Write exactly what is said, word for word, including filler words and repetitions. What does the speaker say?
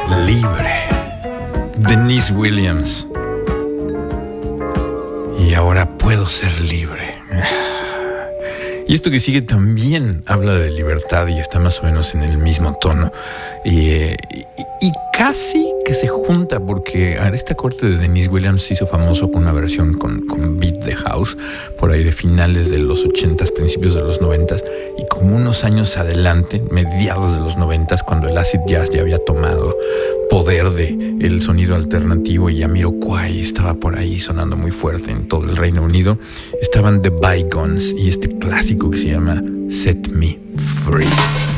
Libre. Denise Williams. Y ahora puedo ser libre. Y esto que sigue también habla de libertad y está más o menos en el mismo tono. Y, y, y casi que se junta porque a esta corte de Denise Williams se hizo famoso por una versión con, con beat de house, por ahí de finales de los ochentas, principios de los noventas, y como unos años adelante, mediados de los noventas, cuando el acid jazz ya había tomado poder de el sonido alternativo y Jamiroquai estaba por ahí sonando muy fuerte en todo el Reino Unido, estaban The Bygones y este clásico que se llama Set Me Free.